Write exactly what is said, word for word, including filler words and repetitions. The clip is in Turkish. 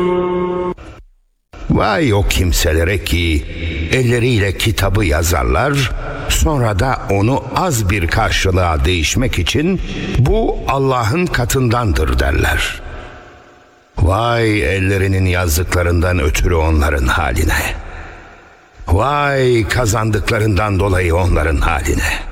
Vay o kimselere ki elleriyle kitabı yazarlar, sonra da onu az bir karşılığa değişmek için bu Allah'ın katındandır derler. Vay ellerinin yazdıklarından ötürü onların haline. Vay kazandıklarından dolayı onların haline.